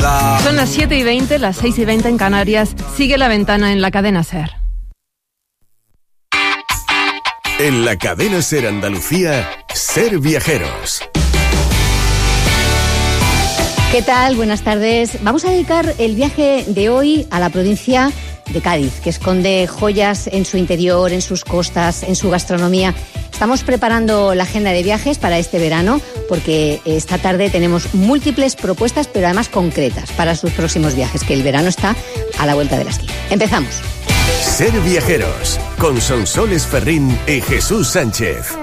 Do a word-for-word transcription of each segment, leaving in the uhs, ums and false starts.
ciudad. Son las siete y veinte, las seis y veinte en Canarias. Sigue La Ventana en la cadena SER. En la cadena SER Andalucía, Ser Viajeros. ¿Qué tal? Buenas tardes. Vamos a dedicar el viaje de hoy a la provincia de Cádiz, que esconde joyas en su interior, en sus costas, en su gastronomía. Estamos preparando la agenda de viajes para este verano porque esta tarde tenemos múltiples propuestas, pero además concretas para sus próximos viajes, que el verano está a la vuelta de la esquina. Empezamos. Ser Viajeros, con Sonsoles Ferrín y Jesús Sánchez.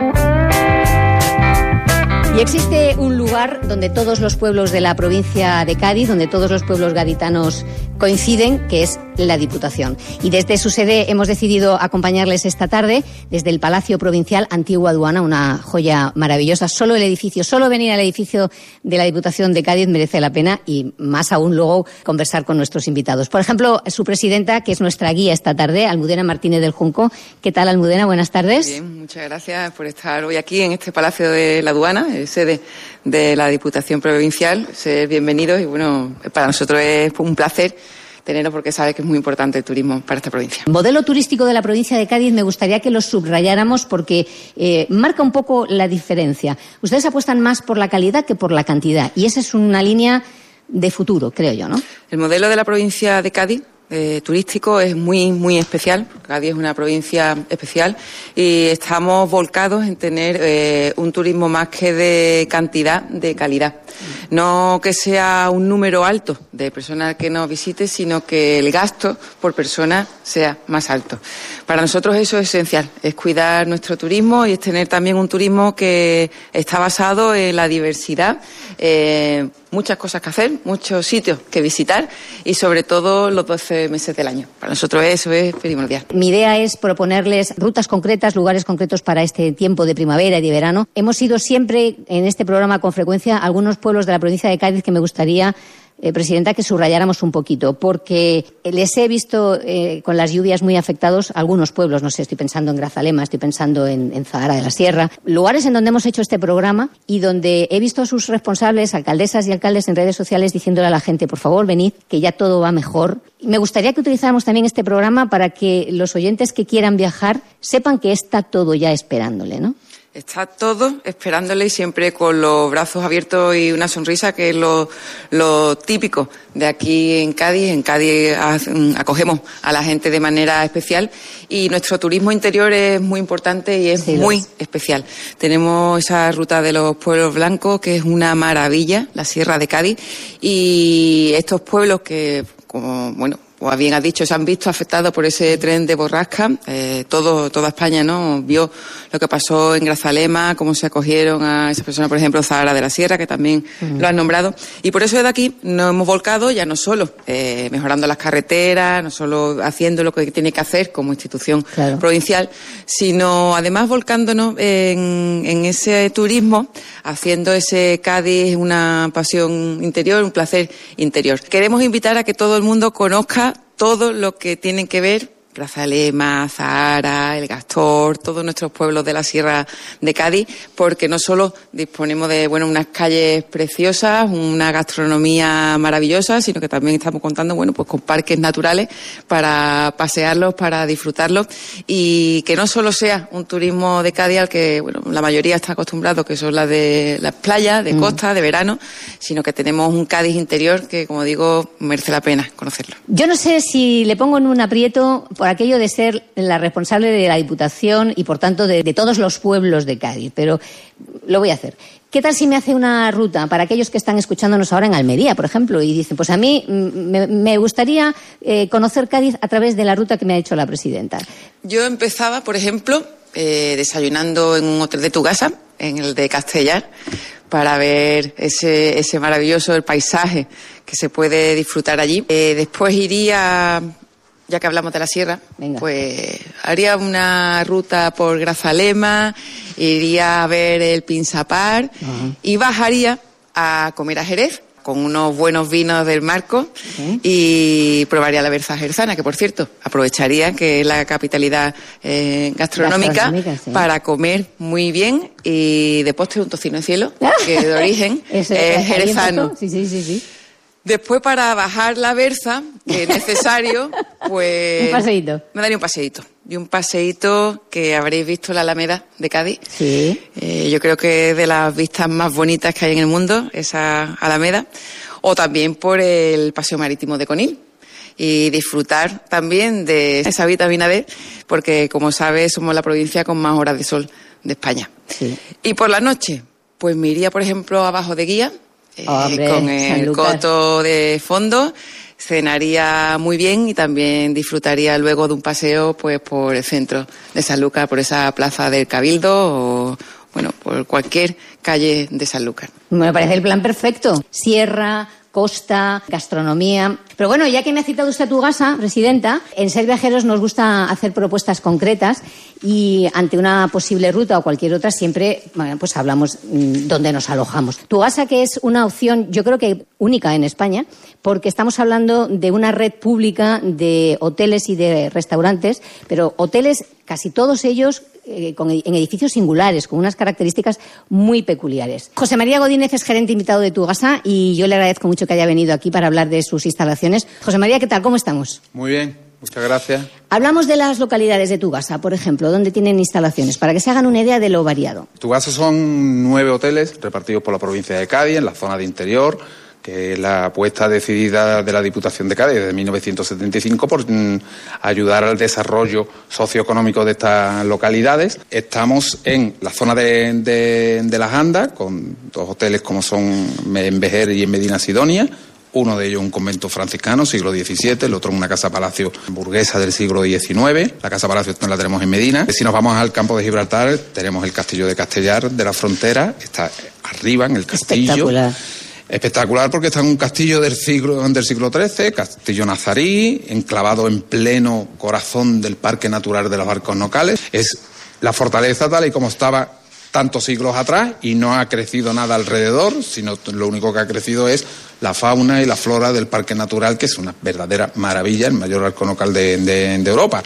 Y existe un lugar donde todos los pueblos de la provincia de Cádiz, donde todos los pueblos gaditanos coinciden, que es la Diputación. Y desde su sede hemos decidido acompañarles esta tarde desde el Palacio Provincial Antigua Aduana, una joya maravillosa. Solo el edificio, solo venir al edificio de la Diputación de Cádiz merece la pena, y más aún luego conversar con nuestros invitados. Por ejemplo, su presidenta, que es nuestra guía esta tarde, Almudena Martínez del Junco. ¿Qué tal, Almudena? Buenas tardes. Bien, muchas gracias por estar hoy aquí en este Palacio de la Aduana, sede de la Diputación Provincial. Ser bienvenidos y bueno, para nosotros es un placer tenerlo porque sabe que es muy importante el turismo para esta provincia. El modelo turístico de la provincia de Cádiz me gustaría que lo subrayáramos porque eh, marca un poco la diferencia. Ustedes apuestan más por la calidad que por la cantidad y esa es una línea de futuro, creo yo, ¿no? El modelo de la provincia de Cádiz Eh, turístico es muy, muy especial. Cádiz es una provincia especial y estamos volcados en tener eh, un turismo más que de cantidad, de calidad. No que sea un número alto de personas que nos visite, sino que el gasto por persona sea más alto. Para nosotros eso es esencial, es cuidar nuestro turismo y es tener también un turismo que está basado en la diversidad, eh, muchas cosas que hacer, muchos sitios que visitar y sobre todo los doce meses del año. Para nosotros eso es primordial. Mi idea es proponerles rutas concretas, lugares concretos para este tiempo de primavera y de verano. Hemos ido siempre en este programa con frecuencia a algunos pueblos de la provincia de Cádiz que me gustaría, Eh, Presidenta, que subrayáramos un poquito, porque les he visto eh, con las lluvias muy afectados algunos pueblos, no sé, estoy pensando en Grazalema, estoy pensando en, en Zahara de la Sierra, lugares en donde hemos hecho este programa y donde he visto a sus responsables, alcaldesas y alcaldes en redes sociales diciéndole a la gente, por favor, venid, que ya todo va mejor. Me gustaría que utilizáramos también este programa para que los oyentes que quieran viajar sepan que está todo ya esperándole, ¿no? Está todo esperándole y siempre con los brazos abiertos y una sonrisa, que es lo, lo típico de aquí en Cádiz. En Cádiz acogemos a la gente de manera especial y nuestro turismo interior es muy importante y es sí, muy es. especial. Tenemos esa ruta de los pueblos blancos que es una maravilla, la Sierra de Cádiz, y estos pueblos que, como, bueno, pues bien has dicho, se han visto afectados por ese tren de borrasca. Eh, todo, toda España, ¿no?, vio lo que pasó en Grazalema, cómo se acogieron a esas personas, por ejemplo, Zahara de la Sierra, que también uh-huh. lo han nombrado. Y por eso desde aquí nos hemos volcado ya no solo eh, mejorando las carreteras, no solo haciendo lo que tiene que hacer como institución claro. provincial, sino además volcándonos en, en ese turismo, haciendo ese Cádiz una pasión interior, un placer interior. Queremos invitar a que todo el mundo conozca todo lo que tienen que ver Grazalema, Zahara, El Gastor, todos nuestros pueblos de la Sierra de Cádiz, porque no solo disponemos de, bueno, unas calles preciosas, una gastronomía maravillosa, sino que también estamos contando, bueno, pues con parques naturales para pasearlos, para disfrutarlos, y que no solo sea un turismo de Cádiz al que, bueno, la mayoría está acostumbrado, que son las de las playas, de costa, mm. de verano, sino que tenemos un Cádiz interior que, como digo, merece la pena conocerlo. Yo no sé si le pongo en un aprieto por aquello de ser la responsable de la Diputación y, por tanto, de, de todos los pueblos de Cádiz, pero lo voy a hacer. ¿Qué tal si me hace una ruta para aquellos que están escuchándonos ahora en Almería, por ejemplo, y dicen, pues a mí me, me gustaría eh, conocer Cádiz a través de la ruta que me ha hecho la presidenta? Yo empezaba, por ejemplo, eh, desayunando en un hotel de Tugasa, en el de Castellar, para ver ese, ese maravilloso el paisaje que se puede disfrutar allí. Eh, después iría... Ya que hablamos de la sierra, Venga. pues haría una ruta por Grazalema, iría a ver el Pinsapar uh-huh. y bajaría a comer a Jerez con unos buenos vinos del Marco uh-huh. y probaría la berza jerezana, que por cierto aprovecharía que es la capitalidad eh, gastronómica, gastronómica sí. para comer muy bien, y de postre un tocino de cielo, que de origen es, es jerezano. Sí, sí, sí, sí. Después, para bajar la berza, que es necesario, pues... Un paseíto. Me daría un paseíto. Y un paseíto que habréis visto la Alameda de Cádiz. Sí. Eh, yo creo que es de las vistas más bonitas que hay en el mundo, esa Alameda. O también por el Paseo Marítimo de Conil. Y disfrutar también de esa vitamina D, porque, como sabes, somos la provincia con más horas de sol de España. Sí. Y por la noche, pues me iría, por ejemplo, abajo de Guía, eh, Hombre, con el Sanlúcar. coto de fondo, cenaría muy bien y también disfrutaría luego de un paseo pues por el centro de Sanlúcar, por esa plaza del Cabildo o, bueno, por cualquier calle de Sanlúcar. Me parece el plan perfecto. Sierra, costa, gastronomía. Pero bueno, ya que me ha citado usted a Tugasa, presidenta, en Ser Viajeros nos gusta hacer propuestas concretas y ante una posible ruta o cualquier otra siempre, bueno, pues hablamos mmm, dónde nos alojamos. Tugasa, que es una opción, yo creo que única en España, porque estamos hablando de una red pública de hoteles y de restaurantes, pero hoteles, casi todos ellos, eh, con, en edificios singulares, con unas características muy peculiares. José María Godínez es gerente invitado de Tugasa y yo le agradezco mucho que haya venido aquí para hablar de sus instalaciones. José María, ¿qué tal? ¿Cómo estamos? Muy bien, muchas gracias. Hablamos de las localidades de Tugasa, por ejemplo, donde tienen instalaciones, para que se hagan una idea de lo variado. Tugasa son nueve hoteles repartidos por la provincia de Cádiz, en la zona de interior, que es la apuesta decidida de la Diputación de Cádiz desde mil novecientos setenta y cinco por mm, ayudar al desarrollo socioeconómico de estas localidades. Estamos en la zona de, de, de Las Andas, con dos hoteles como son en Vejer y en Medina Sidonia. Uno de ellos un convento franciscano, siglo diecisiete, el otro una casa palacio burguesa del siglo diecinueve. La casa palacio no la tenemos en Medina. Si nos vamos al campo de Gibraltar, tenemos el castillo de Castellar de la Frontera, está arriba en el castillo. Espectacular. Espectacular porque está en un castillo del siglo, del siglo trece, castillo nazarí, enclavado en pleno corazón del Parque Natural de los Barcos Nocales. Es la fortaleza tal y como estaba tantos siglos atrás y no ha crecido nada alrededor, sino lo único que ha crecido es la fauna y la flora del Parque Natural, que es una verdadera maravilla, el mayor arco nocal de, de, de Europa.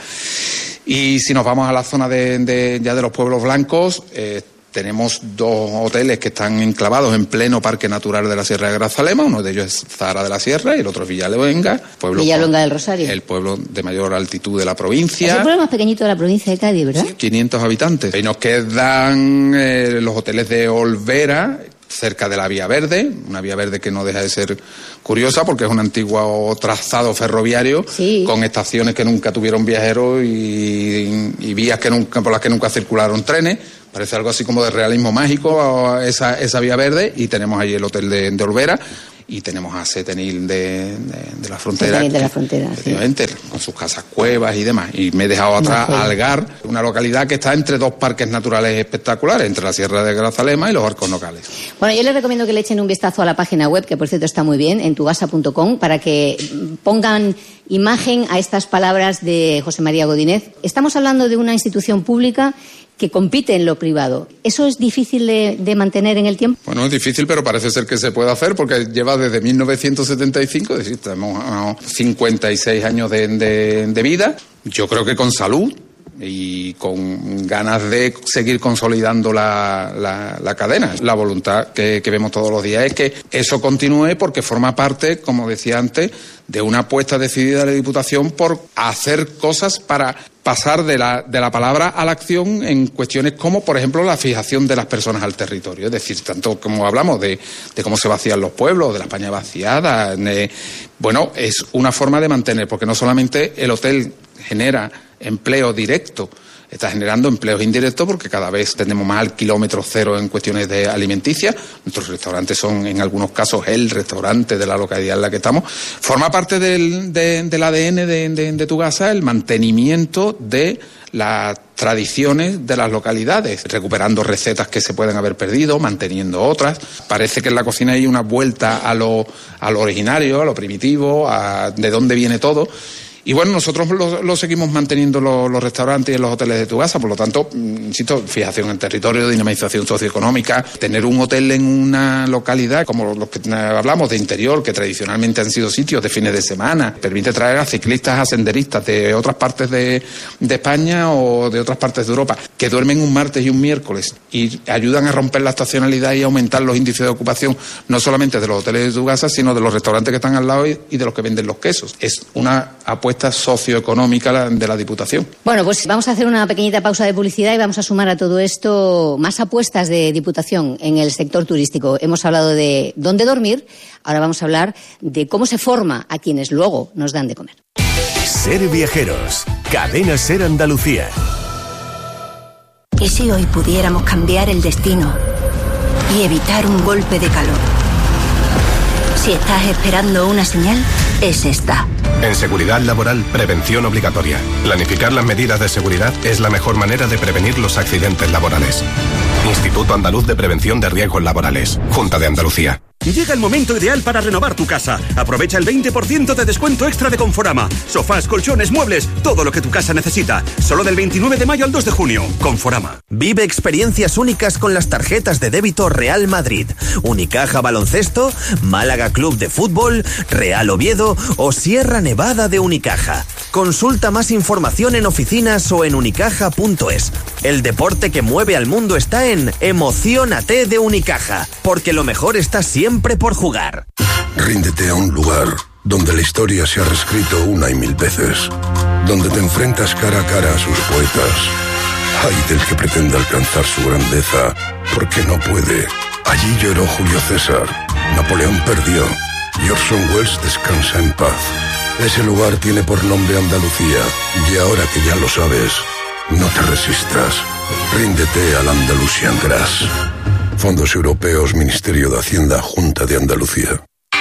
Y si nos vamos a la zona de, de, ya de los pueblos blancos, eh, tenemos dos hoteles que están enclavados en pleno Parque Natural de la Sierra de Grazalema. Uno de ellos es Zahara de la Sierra y el otro es Villaluenga. Pueblo Villaluenga del Rosario. El pueblo de mayor altitud de la provincia. Es el pueblo más pequeñito de la provincia de Cádiz, ¿verdad? Sí, quinientos habitantes. Y nos quedan eh, los hoteles de Olvera, cerca de la Vía Verde, una Vía Verde que no deja de ser curiosa porque es un antiguo trazado ferroviario, sí, con estaciones que nunca tuvieron viajeros y, y vías que nunca, por las que nunca circularon trenes. Parece algo así como de realismo mágico esa, esa Vía Verde, y tenemos allí el hotel de, de Olvera. Y tenemos a Setenil de, de, de la Frontera. Setenil de la Frontera, efectivamente, sí, con sus casas cuevas y demás. Y me he dejado atrás no, Algar, una localidad que está entre dos parques naturales espectaculares, entre la Sierra de Grazalema y los Arcos Nocales. Bueno, yo les recomiendo que le echen un vistazo a la página web, que por cierto está muy bien, en tugasa punto com, para que pongan imagen a estas palabras de José María Godínez. Estamos hablando de una institución pública que compite en lo privado. ¿Eso es difícil de, de mantener en el tiempo? Bueno, es difícil, pero parece ser que se puede hacer, porque lleva desde mil novecientos setenta y cinco, es decir, tenemos cincuenta y seis años de, de, de vida. Yo creo que con salud y con ganas de seguir consolidando la, la, la cadena. La voluntad que, que vemos todos los días es que eso continúe, porque forma parte, como decía antes, de una apuesta decidida de la Diputación por hacer cosas para pasar de la, de la palabra a la acción en cuestiones como, por ejemplo, la fijación de las personas al territorio. Es decir, tanto como hablamos de, de cómo se vacían los pueblos, de la España vaciada, de, bueno, es una forma de mantener, porque no solamente el hotel genera empleo directo, está generando empleos indirectos, porque cada vez tenemos más al kilómetro cero en cuestiones de alimenticias. Nuestros restaurantes son, en algunos casos, el restaurante de la localidad en la que estamos. Forma parte del, de, del A D N de, de, de Tugasa el mantenimiento de las tradiciones de las localidades, recuperando recetas que se pueden haber perdido, manteniendo otras. Parece que en la cocina hay una vuelta a lo, a lo originario, a lo primitivo, a de dónde viene todo. Y bueno, nosotros lo, lo seguimos manteniendo los, los restaurantes y los hoteles de Tugasa, por lo tanto, insisto, fijación en territorio, dinamización socioeconómica, tener un hotel en una localidad como los que hablamos de interior, que tradicionalmente han sido sitios de fines de semana, permite traer a ciclistas, a senderistas de otras partes de, de España o de otras partes de Europa, que duermen un martes y un miércoles y ayudan a romper la estacionalidad y aumentar los índices de ocupación, no solamente de los hoteles de Tugasa, sino de los restaurantes que están al lado y, y de los que venden los quesos. Es una apuesta socioeconómica de la Diputación. Bueno, pues vamos a hacer una pequeñita pausa de publicidad y vamos a sumar a todo esto más apuestas de Diputación en el sector turístico. Hemos hablado de dónde dormir, ahora vamos a hablar de cómo se forma a quienes luego nos dan de comer. Ser Viajeros, Cadena Ser Andalucía. ¿Y si hoy pudiéramos cambiar el destino y evitar un golpe de calor? Si estás esperando una señal, es esta. En seguridad laboral, prevención obligatoria. Planificar las medidas de seguridad es la mejor manera de prevenir los accidentes laborales. Instituto Andaluz de Prevención de Riesgos Laborales. Junta de Andalucía. Llega el momento ideal para renovar tu casa. Aprovecha el veinte por ciento de descuento extra de Conforama. Sofás, colchones, muebles, todo lo que tu casa necesita. Solo del veintinueve de mayo al dos de junio. Conforama. Vive experiencias únicas con las tarjetas de débito Real Madrid, Unicaja Baloncesto, Málaga Club de Fútbol, Real Oviedo o Sierra Nevada de Unicaja. Consulta más información en oficinas o en unicaja punto es. El deporte que mueve al mundo está en Emociónate de Unicaja, porque lo mejor está siempre por jugar. Ríndete a un lugar donde la historia se ha reescrito una y mil veces, donde te enfrentas cara a cara a sus poetas. Ay del que pretenda alcanzar su grandeza, porque no puede. Allí lloró Julio César, Napoleón perdió, y Orson Welles descansa en paz. Ese lugar tiene por nombre Andalucía, y ahora que ya lo sabes, no te resistas. Ríndete al Andalusian Grass. Fondos Europeos, Ministerio de Hacienda, Junta de Andalucía.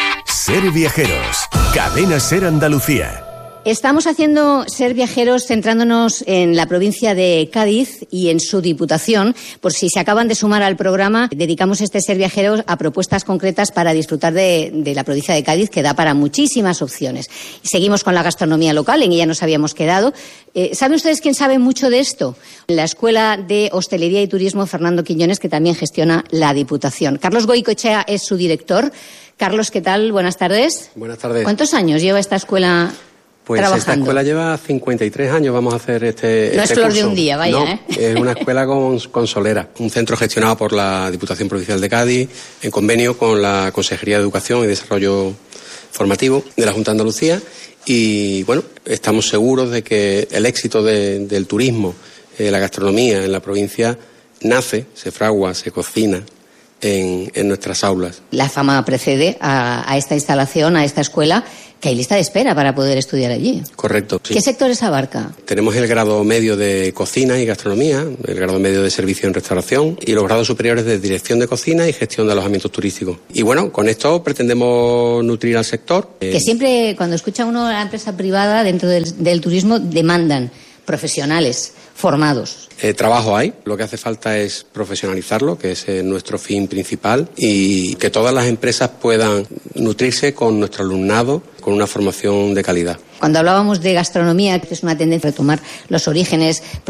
Ser Viajeros, Cadena Ser Andalucía. Estamos haciendo Ser Viajeros centrándonos en la provincia de Cádiz y en su Diputación. Por si se acaban de sumar al programa, dedicamos este Ser Viajeros a propuestas concretas para disfrutar de, de la provincia de Cádiz, que da para muchísimas opciones. Seguimos con la gastronomía local, en ella nos habíamos quedado. Eh, ¿Saben ustedes quién sabe mucho de esto? La Escuela de Hostelería y Turismo Fernando Quiñones, que también gestiona la Diputación. Carlos Goicoechea es su director. Carlos, ¿qué tal? Buenas tardes. Buenas tardes. ¿Cuántos años lleva esta escuela? Pues trabajando? Esta escuela lleva cincuenta y tres años, vamos a hacer este No este es flor curso. de un día, vaya, no, ¿eh? Es una escuela con, con solera, un centro gestionado por la Diputación Provincial de Cádiz, en convenio con la Consejería de Educación y Desarrollo Formativo de la Junta de Andalucía, y bueno, estamos seguros de que el éxito de, del turismo, eh, la gastronomía en la provincia nace, se fragua, se cocina en, en nuestras aulas. La fama precede a, a esta instalación, a esta escuela, que hay lista de espera para poder estudiar allí. Correcto. Sí. ¿Qué sectores abarca? Tenemos el grado medio de cocina y gastronomía, el grado medio de servicio en restauración y los grados superiores de dirección de cocina y gestión de alojamientos turísticos. Y bueno, con esto pretendemos nutrir al sector. Que siempre, cuando escucha uno a la empresa privada dentro del, del turismo, demandan profesionales formados. Eh, trabajo hay, lo que hace falta es profesionalizarlo, que es eh, nuestro fin principal, y que todas las empresas puedan nutrirse con nuestro alumnado, con una formación de calidad. Cuando hablábamos de gastronomía, que es una tendencia a retomar los orígenes